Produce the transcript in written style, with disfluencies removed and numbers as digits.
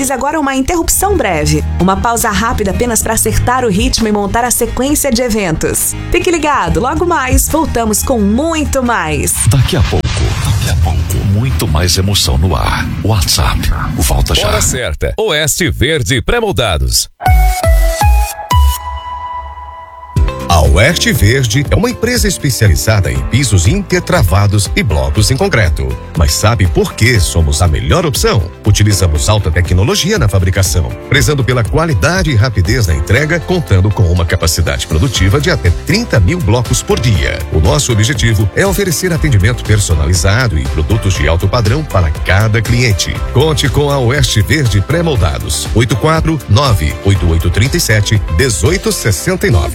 Realize agora uma interrupção breve. Uma pausa rápida apenas para acertar o ritmo e montar a sequência de eventos. Fique ligado, logo mais voltamos com muito mais. Daqui a pouco, muito mais emoção no ar. WhatsApp, volta já. Hora certa, Oeste Verde Pré-moldados. A Oeste Verde é uma empresa especializada em pisos intertravados e blocos em concreto. Mas sabe por que somos a melhor opção? Utilizamos alta tecnologia na fabricação, prezando pela qualidade e rapidez na entrega, contando com uma capacidade produtiva de até 30 mil blocos por dia. O nosso objetivo é oferecer atendimento personalizado e produtos de alto padrão para cada cliente. Conte com a Oeste Verde Pré-moldados. 849-8837-1869.